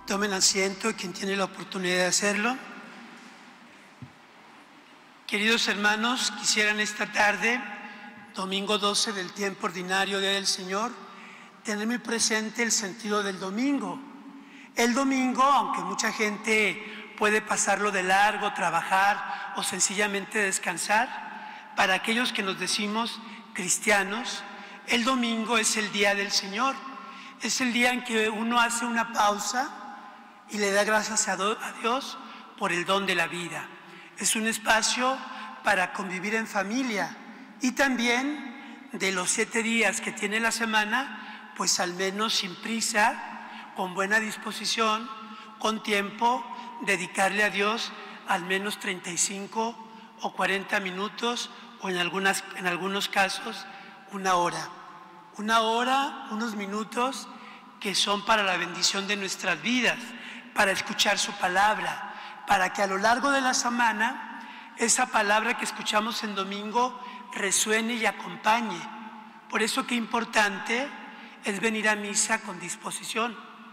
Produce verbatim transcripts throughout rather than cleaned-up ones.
Tomen asiento, quien tiene la oportunidad de hacerlo. Queridos hermanos, quisiera en esta tarde, domingo doce del tiempo ordinario, Día del Señor, tener muy presente el sentido del domingo. El domingo, aunque mucha gente puede pasarlo de largo, trabajar o sencillamente descansar, para aquellos que nos decimos cristianos, el domingo es el día del Señor. Es el día en que uno hace una pausa y le da gracias a Dios por el don de la vida. Es un espacio para convivir en familia y también de los siete días que tiene la semana, pues al menos sin prisa, con buena disposición, con tiempo, dedicarle a Dios al menos treinta y cinco o cuarenta minutos o en, algunas, en algunos casos una hora. Una hora, unos minutos que son para la bendición de nuestras vidas, para escuchar su palabra, para que a lo largo de la semana esa palabra que escuchamos en domingo resuene y acompañe. Por eso qué importante es venir a misa con disposición,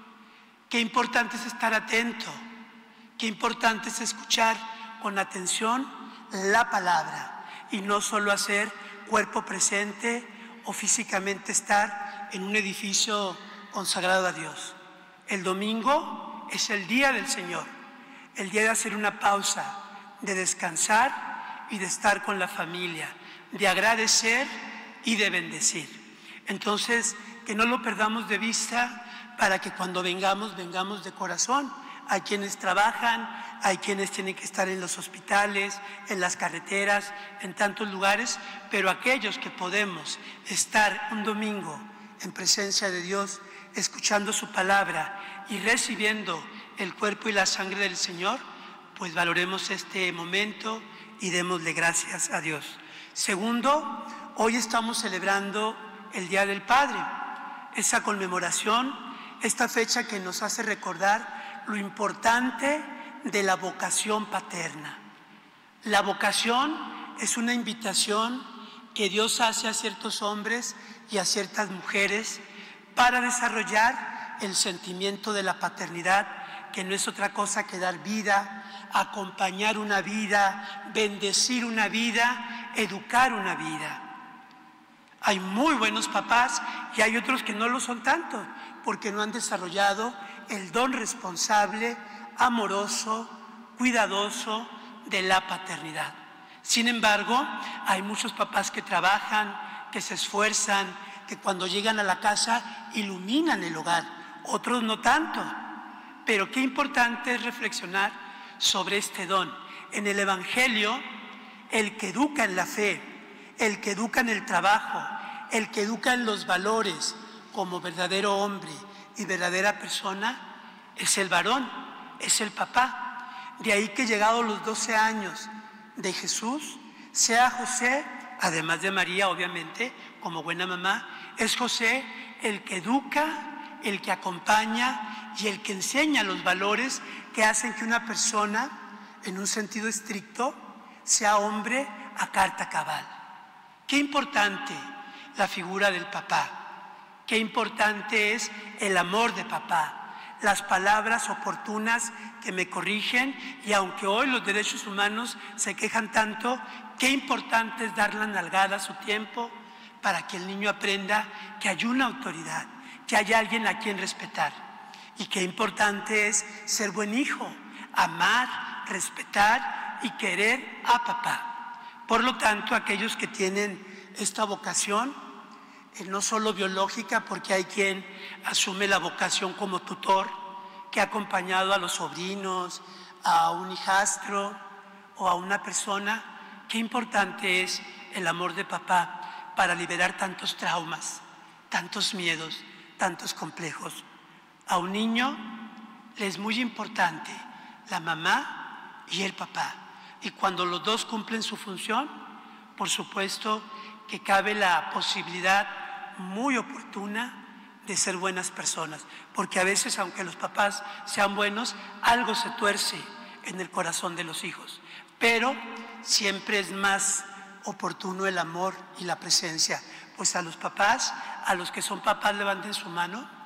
qué importante es estar atento, qué importante es escuchar con atención la palabra y no solo hacer cuerpo presente o físicamente estar en un edificio consagrado a Dios. El domingo es el día del Señor, el día de hacer una pausa, de descansar y de estar con la familia, de agradecer y de bendecir. Entonces, que no lo perdamos de vista para que cuando vengamos, vengamos de corazón. Hay quienes trabajan, hay quienes tienen que estar en los hospitales, en las carreteras, en tantos lugares, pero aquellos que podemos estar un domingo en presencia de Dios, escuchando su palabra y recibiendo el cuerpo y la sangre del Señor, pues valoremos este momento y démosle gracias a Dios. Segundo, hoy estamos celebrando el Día del Padre, esa conmemoración, esta fecha que nos hace recordar lo importante de la vocación paterna. La vocación es una invitación que Dios hace a ciertos hombres y a ciertas mujeres para desarrollar el sentimiento de la paternidad, que no es otra cosa que dar vida, acompañar una vida, bendecir una vida, educar una vida. Hay muy buenos papás y hay otros que no lo son tanto, porque no han desarrollado el don responsable, amoroso, cuidadoso de la paternidad. Sin embargo, hay muchos papás que trabajan, que se esfuerzan, que cuando llegan a la casa iluminan el hogar, otros no tanto. Pero qué importante es reflexionar sobre este don. En el Evangelio, el que educa en la fe, el que educa en el trabajo, el que educa en los valores como verdadero hombre y verdadera persona, es el varón, es el papá. De ahí que llegados los doce años de Jesús, sea José, además de María obviamente, como buena mamá, es José el que educa, el que acompaña y el que enseña los valores que hacen que una persona, en un sentido estricto, sea hombre a carta cabal. Qué importante la figura del papá, qué importante es el amor de papá, las palabras oportunas que me corrigen, y aunque hoy los derechos humanos se quejan tanto, qué importante es dar la nalgada a su tiempo para que el niño aprenda que hay una autoridad, que hay alguien a quien respetar. Y qué importante es ser buen hijo, amar, respetar y querer a papá. Por lo tanto, aquellos que tienen esta vocación, eh, no solo biológica, porque hay quien asume la vocación como tutor, que ha acompañado a los sobrinos, a un hijastro o a una persona, qué importante es el amor de papá para liberar tantos traumas, tantos miedos, tantos complejos. A un niño le es muy importante la mamá y el papá. Y cuando los dos cumplen su función, por supuesto que cabe la posibilidad muy oportuna de ser buenas personas. Porque a veces, aunque los papás sean buenos, algo se tuerce en el corazón de los hijos. Pero siempre es más oportuno el amor y la presencia. Pues a los papás, a los que son papás, levanten su mano.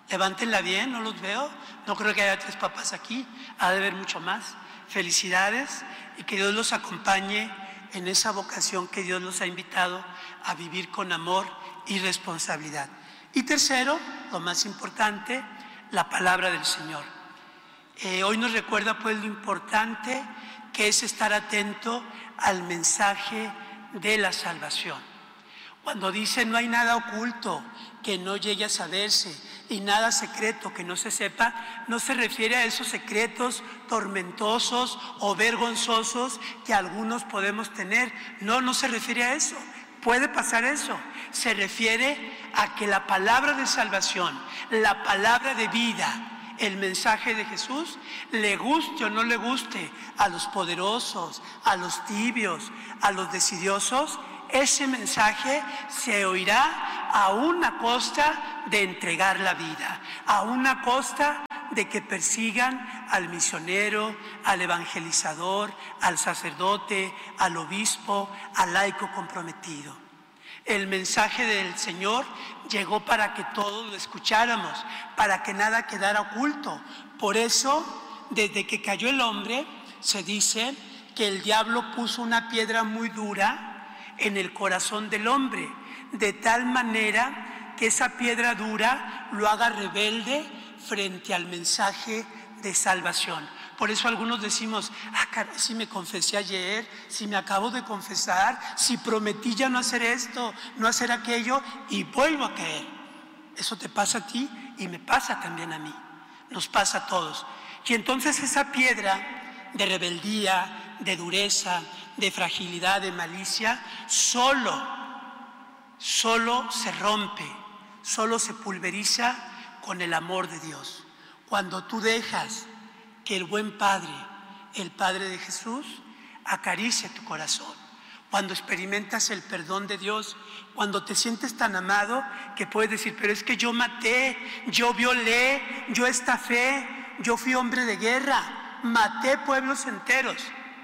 Levántenla bien, no los veo. No creo que haya tres papás aquí, ha de haber mucho más. Felicidades y que Dios los acompañe en esa vocación que Dios los ha invitado a vivir con amor y responsabilidad. Y tercero, lo más importante, la palabra del Señor. Eh, hoy nos recuerda pues lo importante que es estar atento al mensaje de la salvación. Cuando dice no hay nada oculto que no llegue a saberse y nada secreto que no se sepa, no se refiere a esos secretos tormentosos o vergonzosos que algunos podemos tener. No, no se refiere a eso. Puede pasar eso. Se refiere a que la palabra de salvación, la palabra de vida, el mensaje de Jesús, le guste o no le guste a los poderosos, a los tibios, a los desidiosos, ese mensaje se oirá a una costa de entregar la vida, a una costa de que persigan al misionero, al evangelizador, al sacerdote, al obispo, al laico comprometido. El mensaje del Señor llegó para que todos lo escucháramos, para que nada quedara oculto. Por eso, desde que cayó el hombre, se dice que el diablo puso una piedra muy dura en el corazón del hombre, de tal manera que esa piedra dura lo haga rebelde frente al mensaje de salvación. Por eso algunos decimos, ah, caray, si me confesé ayer, si me acabo de confesar, si prometí ya no hacer esto, no hacer aquello, y vuelvo a caer. Eso te pasa a ti y me pasa también a mí. Nos pasa a todos. Y entonces esa piedra de rebeldía, de dureza, de fragilidad, de malicia, solo, solo se rompe, solo se pulveriza con el amor de Dios. Cuando tú dejas que el buen Padre, el Padre de Jesús, acaricie tu corazón. Cuando experimentas el perdón de Dios, cuando te sientes tan amado que puedes decir, pero es que yo maté, yo violé, yo estafé, yo fui hombre de guerra, maté pueblos enteros.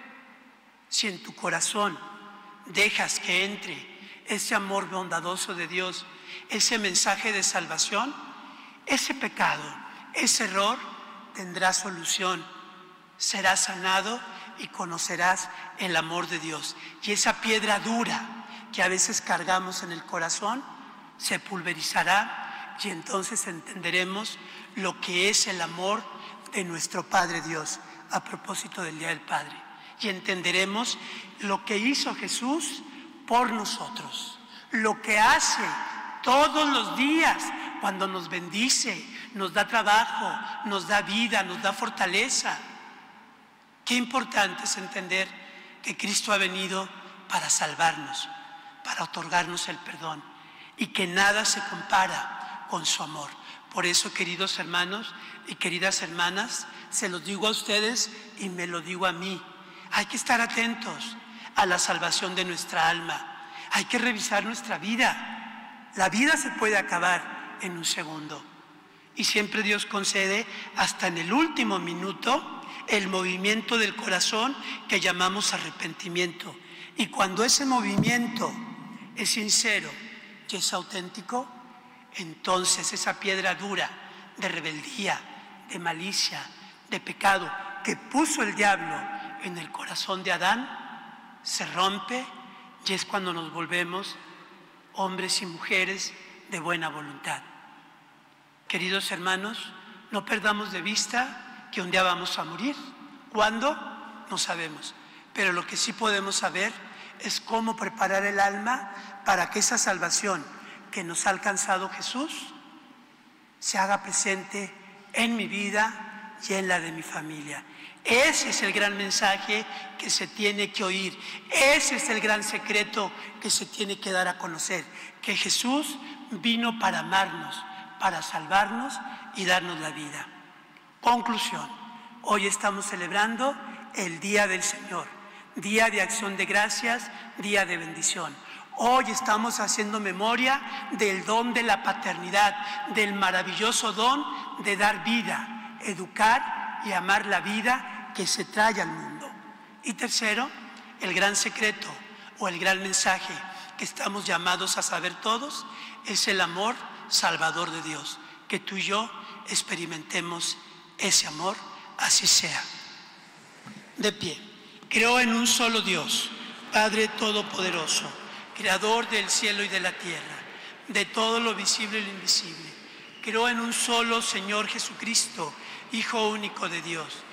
Si en tu corazón dejas que entre ese amor bondadoso de Dios, ese mensaje de salvación, ese pecado, ese error tendrá solución, serás sanado y conocerás el amor de Dios. Y esa piedra dura que a veces cargamos en el corazón se pulverizará y entonces entenderemos lo que es el amor de nuestro Padre Dios, a propósito del Día del Padre. Y entenderemos lo que hizo Jesús por nosotros, lo que hace todos los días cuando nos bendice, nos da trabajo, nos da vida, nos da fortaleza. Qué importante es entender que Cristo ha venido para salvarnos, para otorgarnos el perdón y que nada se compara con su amor. Por eso, queridos hermanos y queridas hermanas, se los digo a ustedes y me lo digo a mí. Hay que estar atentos a la salvación de nuestra alma. Hay que revisar nuestra vida. La vida se puede acabar en un segundo. Y siempre Dios concede hasta en el último minuto el movimiento del corazón que llamamos arrepentimiento. Y cuando ese movimiento es sincero y es auténtico, entonces esa piedra dura de rebeldía, de malicia, de pecado que puso el diablo en el corazón de Adán, se rompe y es cuando nos volvemos hombres y mujeres de buena voluntad. Queridos hermanos, no perdamos de vista que un día vamos a morir. ¿Cuándo? No sabemos. Pero lo que sí podemos saber es cómo preparar el alma para que esa salvación que nos ha alcanzado Jesús se haga presente en mi vida y en la de mi familia. Ese es el gran mensaje que se tiene que oír. Ese es el gran secreto que se tiene que dar a conocer. Que Jesús vino para amarnos, para salvarnos y darnos la vida. Conclusión. Hoy estamos celebrando el Día del Señor. Día de acción de gracias, día de bendición. Hoy estamos haciendo memoria del don de la paternidad, del maravilloso don de dar vida, educar y amar la vida que se trae al mundo. Y tercero, el gran secreto o el gran mensaje que estamos llamados a saber todos es el amor salvador de Dios. que tú y yo experimentemos ese amor, así sea. De pie. Creo en un solo Dios, Padre Todopoderoso, Creador del cielo y de la tierra, de todo lo visible y lo invisible. Creo en un solo Señor Jesucristo, Hijo único de Dios,